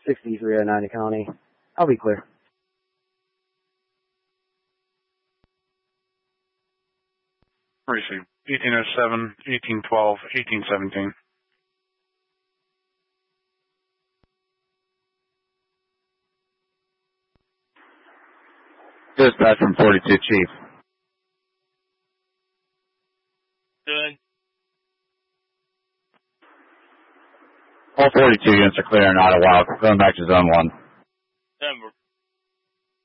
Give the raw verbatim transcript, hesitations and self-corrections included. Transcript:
sixty-three oh nine to County. I'll be clear. Receive. eighteen oh seven, eighteen twelve, eighteen seventeen. Dispatch from forty-two, Chief. Good. All forty-two units are clear and out of wild. Going back to zone one.